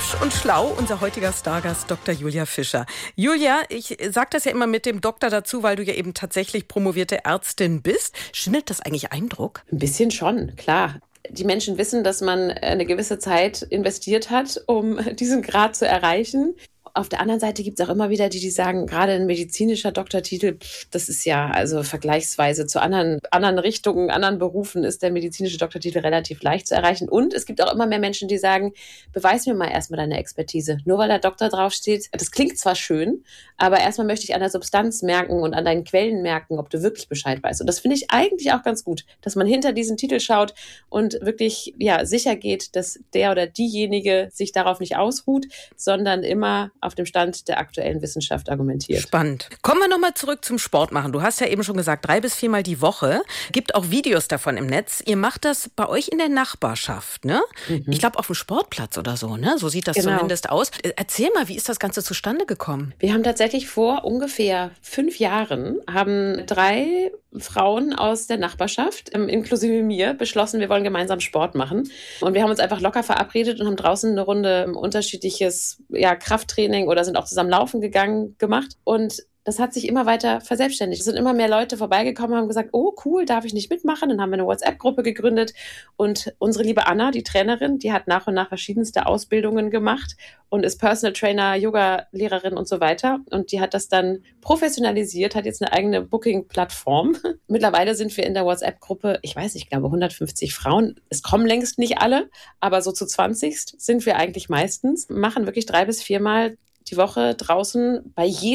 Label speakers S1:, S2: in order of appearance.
S1: Frisch und schlau, unser heutiger Stargast Dr. Julia Fischer. Julia, ich sage das ja immer mit dem Doktor dazu, weil du ja eben tatsächlich promovierte Ärztin bist. Schindet das eigentlich Eindruck?
S2: Ein bisschen schon, klar. Die Menschen wissen, dass man eine gewisse Zeit investiert hat, um diesen Grad zu erreichen. Auf der anderen Seite gibt es auch immer wieder die sagen, gerade ein medizinischer Doktortitel, das ist ja also vergleichsweise zu anderen Richtungen, anderen Berufen ist der medizinische Doktortitel relativ leicht zu erreichen. Und es gibt auch immer mehr Menschen, die sagen, beweis mir mal erstmal deine Expertise. Nur weil da Doktor draufsteht, das klingt zwar schön, aber erstmal möchte ich an der Substanz merken und an deinen Quellen merken, ob du wirklich Bescheid weißt. Und das finde ich eigentlich auch ganz gut, dass man hinter diesen Titel schaut und wirklich sicher geht, dass der oder diejenige sich darauf nicht ausruht, sondern immer auf dem Stand der aktuellen Wissenschaft argumentiert.
S1: Spannend. Kommen wir nochmal zurück zum Sport machen. Du hast ja eben schon gesagt, 3 bis 4 Mal die Woche. Gibt auch Videos davon im Netz. Ihr macht das bei euch in der Nachbarschaft, ne? Ich glaube auf dem Sportplatz oder so, ne? So sieht das zumindest aus. Erzähl mal, wie ist das Ganze zustande gekommen?
S2: Wir haben tatsächlich vor ungefähr 5 Jahren, haben 3 Frauen aus der Nachbarschaft, inklusive mir, beschlossen, wir wollen gemeinsam Sport machen. Und wir haben uns einfach locker verabredet und haben draußen eine Runde unterschiedliches Krafttraining oder sind auch zusammen laufen gemacht. Und das hat sich immer weiter verselbstständigt. Es sind immer mehr Leute vorbeigekommen und haben gesagt, oh cool, darf ich nicht mitmachen? Dann haben wir eine WhatsApp-Gruppe gegründet und unsere liebe Anna, die Trainerin, die hat nach und nach verschiedenste Ausbildungen gemacht und ist Personal Trainer, Yoga-Lehrerin und so weiter. Und die hat das dann professionalisiert, hat jetzt eine eigene Booking-Plattform. Mittlerweile sind wir in der WhatsApp-Gruppe, ich glaube 150 Frauen. Es kommen längst nicht alle, aber so zu 20 sind wir eigentlich meistens. Machen wirklich 3 bis 4 Mal die Woche draußen bei jedem